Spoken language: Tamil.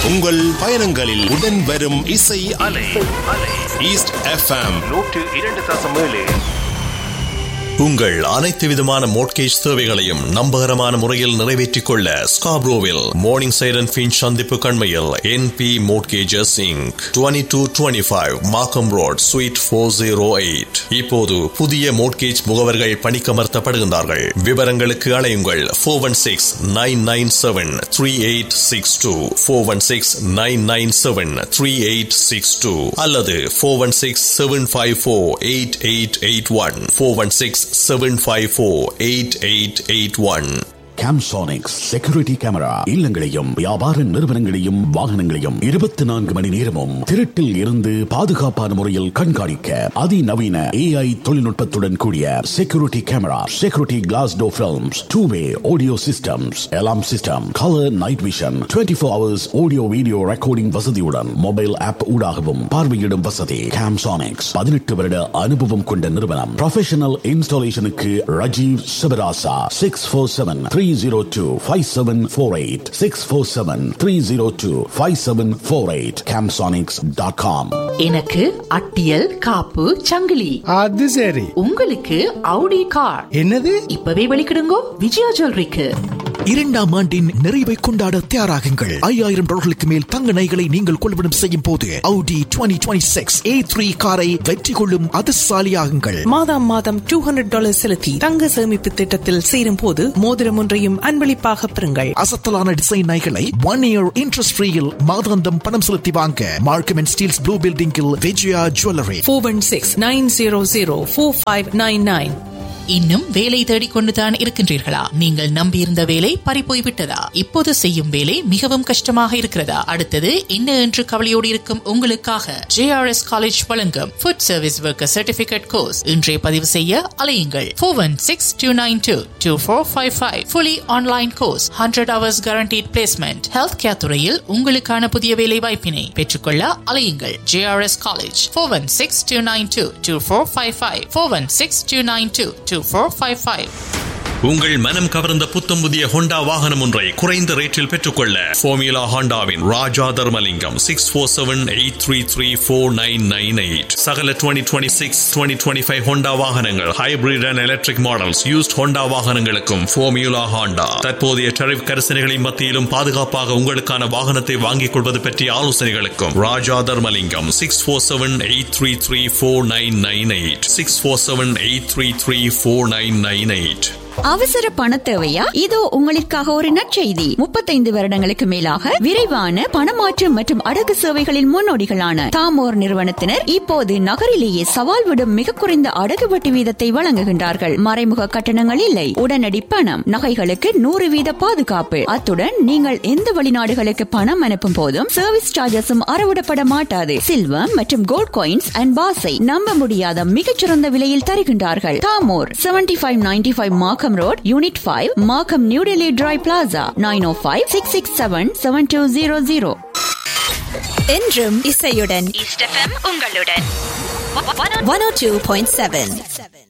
உங்கள் பயணங்களில் உடன் வரும் இசை அலை. East FM 102.7. உங்கள் அனைத்து விதமான மோட்கேஜ் தேவைகளையும் நம்பகரமான முறையில் நிறைவேற்றிக் கொள்ள ஸ்காப்ரோவில் மார்னிங் சைட் அண்ட் ஃபின்ச் சந்திப்பு கண்மையில் NP Mortgages Inc. 2225 மார்க்கம் ரோட் ஸ்வீட் 408. இப்போது புதிய மோட்கேஜ் முகவர்கள் பணிக்கமர்த்தப்படுகின்றார்கள். விவரங்களுக்கு அழையுங்கள் 416-997-3862 416-997-3862 அல்லது 416-754-8881 416-754-8881. Camsonics Security Camera இல்லங்களையும் வியாபார நிறுவனங்களையும் வாகனங்களையும் 24 மணி நேரமும் திருட்டில் இருந்து பாதுகாப்பான முறையில் கண்காணிக்க அதிநவீன AI தொழில்நுட்பத்துடன் கூடிய Security Camera, Security Glass Door Films, Two-way Audio Systems, Alarm System, Color Night Vision, 24 hours Audio Video Recording வசதியுடன் மொபைல் ஆப் ஊடாகவும் பார்வையிடும் வசதி. Camsonics 18 வருட அனுபவம் கொண்ட நிறுவனம். Professional இன்ஸ்டாலேஷனுக்கு Rajeev Sivarasa 647-302-5748 647-302-5748 Camsonics.com. எனக்கு அட்டியல் காப்பு சங்கிலி. அது சரி. உங்களுக்கு Audi கார். என்னது? இப்பவே வெளிக்கிடுங்கோ விஜயா ஜுவல்லரிக்கு. 2ஆம் ஆண்டின் நிறைவை கொண்டாட தயாராகுங்கள். $5,000 மேல் தங்க நகைகளை நீங்கள் கொள்வனம் செய்யும் போது Audi 2026 A3 காரை வெற்றி கொள்ளும் அதிர்ஷ்டசாலியாகுங்கள். மாதம் $200 செலுத்தி தங்க சேமிப்பு திட்டத்தில் சேரும் போது மோதிரம் ஒன்றையும் அன்பளிப்பாக பெறுங்கள். அசத்தலான டிசைன் நகைகளை 1 year interest free-யில் மாதாந்தம் பணம் செலுத்தி வாங்க மார்க்கம் அண்ட் ஸ்டீல்ஸ் ப்ளூ பில்டிங்கில் விஜயா ஜுவல்லரி 416-900-4599. இன்னும் வேலை தேடிக்கொண்டுதான் இருக்கின்றீர்களா? நீங்கள் நம்பியிருந்த வேலை பறிப்போய் விட்டதா? இப்போது செய்யும் வேலை மிகவும் கஷ்டமாக இருக்கிறதா? அடுத்தது என்ன என்று கவலையோடு இருக்கும் உங்களுக்காக JRS காலேஜ் வழங்கும் food service worker certificate course இன்றே பதிவு செய்ய அலையுங்கள். 416-292-2455. fully online course, 100 hours guaranteed placement. Health care துறையில் உங்களுக்கான புதிய வேலை வாய்ப்பினை பெற்றுக்கொள்ள அலையுங்கள். JRS college 416-292-2455 416-292-2455. உங்கள் மனம் கவர்ந்த புத்தம் புதிய ஹோண்டா வாகனம் ஒன்றை குறைந்த ரேட்டில் பெற்றுக்கொள்ள ஃபார்முலா ஹோண்டாவின் ராஜா தர்மலிங்கம் 647-833-4998. சகல 2026 2025 ஹோண்டா வாகனங்கள், hybrid and electric models, used Honda வாகனங்களுக்கும் ஃபார்முலா ஹோண்டா தற்போதைய டரிஃப் கரிசனைகளின் மத்தியிலும் பாதுகாப்பாக உங்களுக்கான வாகனத்தை வாங்கிக் கொள்வது பற்றிய ஆலோசனைகளுக்கும் ராஜா தர்மலிங்கம் 647-833-4998 647-833-4998. அவசர பண தேவையா? இதோ உங்களுக்காக ஒரு நற்செய்தி. 35 வருடங்களுக்கு மேலாக விரைவான பணமாற்று மற்றும் அடகு சேவைகளின் முன்னோடிகளான தாமோர் நிறுவனத்தினர் இப்போது நகரிலேயே சவால் விடும் மிக குறைந்த அடகு வட்டி வீதத்தை வழங்குகின்றார்கள். மறைமுக கட்டணங்கள் இல்லை, உடனடி பணம், நகைகளுக்கு 100% பாதுகாப்பு. அத்துடன் நீங்கள் எந்த வெளிநாடுகளுக்கு பணம் அனுப்பும் போதும் சர்வீஸ் சார்ஜஸும் அறவிடப்பட மாட்டாது. சில்வர் மற்றும் கோல்ட் காயின்ஸ் அண்ட் பாஸை நம்ப முடியாத மிகச்சிறந்த விலையில் தருகின்றார்கள். தாமோர் 7595 மார்க்கம் Road, Unit 5, Markham, New Delhi Dry Plaza, 905-667-7200. என்றும் இசையுடன் ஈஸ்ட் FM உங்களுடன் 102.7.